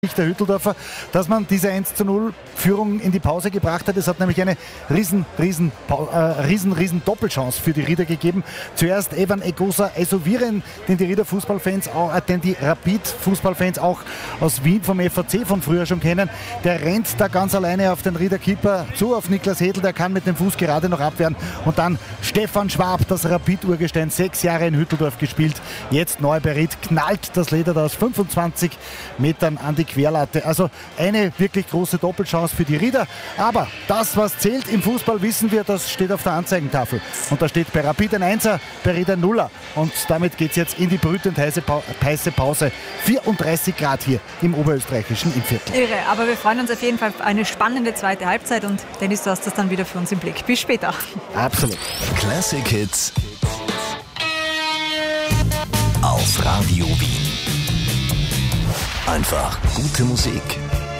der Hütteldorfer, dass man diese 1:0 Führung in die Pause gebracht hat. Es hat nämlich eine riesen Doppelchance für die Rieder gegeben. Zuerst Evan Egosa Esoviren, den die Rieder Fußballfans, den die Rapid Fußballfans auch aus Wien vom FAC von früher schon kennen. Der rennt da ganz alleine auf den Rieder Keeper zu, auf Niklas Hedl, der kann mit dem Fuß gerade noch abwehren. Und dann Stefan Schwab, das Rapid-Urgestein, 6 Jahre in Hütteldorf gespielt, jetzt neu bei Ried, knallt das Leder da aus 25 Metern an die Querlatte. Also eine wirklich große Doppelchance für die Rieder. Aber das, was zählt im Fußball, wissen wir, das steht auf der Anzeigentafel. Und da steht bei Rapid ein 1er, bei Ried ein 0er. Und damit geht es jetzt in die brütend heiße Pause. 34 Grad hier im oberösterreichischen im Viertel. Irre, aber wir freuen uns auf jeden Fall auf eine spannende zweite Halbzeit. Und Dennis, du hast das dann wieder für uns im Blick. Bis später. Absolut. Classic Hits auf Radio Wien. Einfach gute Musik.